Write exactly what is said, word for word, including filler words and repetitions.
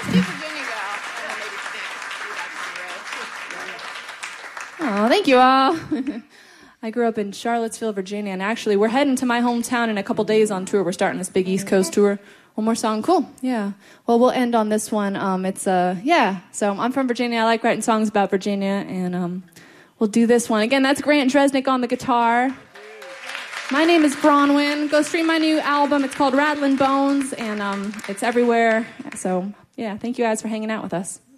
Let's do Virginia Girl. Oh, thank you all. I grew up in Charlottesville, Virginia, and actually we're heading to my hometown in a couple days on tour. We're starting this big East Coast tour. One more song. Cool. Yeah. Well, we'll end on this one. Um, it's, uh, yeah. So I'm from Virginia. I like writing songs about Virginia, and um, we'll do this one. Again, that's Grant Dresnick on the guitar. My name is Bronwyn. Go stream my new album. It's called Rattlin' Bones, and um, it's everywhere. So, yeah, thank you guys for hanging out with us.